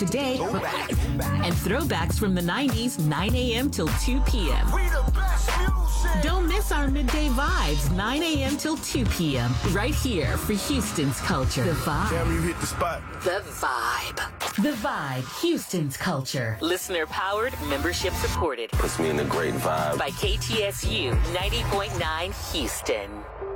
today and throwbacks from the 90s, 9 a.m. till 2 p.m. Don't miss our midday vibes, 9 a.m. till 2 p.m. right here for Houston's culture. The Vibe. Damn, you hit the spot. The Vibe. The Vibe, Houston's culture. Listener powered, membership supported. Puts me in a great vibe. By KTSU 90.9 Houston.